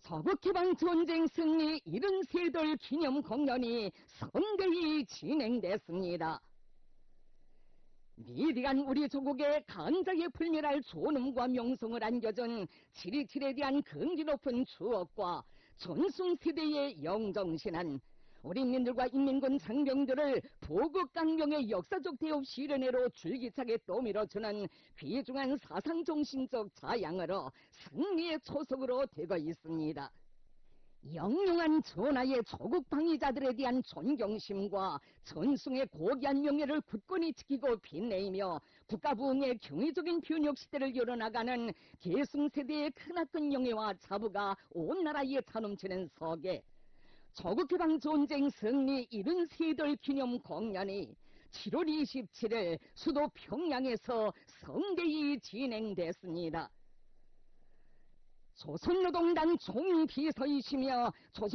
서북해방 전쟁 승리 73돌 기념 공연이 성대히 진행됐습니다. 미디안 우리 조국의 간자에 불멸할 존엄과 명성을 안겨준 7.27에 대한 긍지 높은 추억과 전승세대의 영정신한 우리민들과 인민군 장병들을 보국강병의 역사적 대업 실현회로 줄기차게 떠밀어주는 귀중한 사상정신적 자양으로 승리의 초석으로 되고 있습니다. 영롱한 전하의 조국 방위자들에 대한 존경심과 전승의 고귀한 명예를 굳건히 지키고 빛내며 국가부흥의 경이적인 변혁 시대를 열어나가는 계승세대의 크나큰 영예와 자부가 온 나라에 차넘치는 석에 조국해방 전쟁 승리 73돌 기념 공연이 7월 27일 수도 평양에서 성대히 진행됐습니다. 조선노동당 총비서이시며